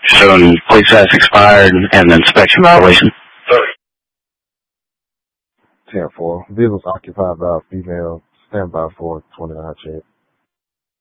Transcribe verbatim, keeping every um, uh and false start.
showing police has expired and inspection violation. ten four. Vehicles occupied by a female. Stand by for twenty-nine check.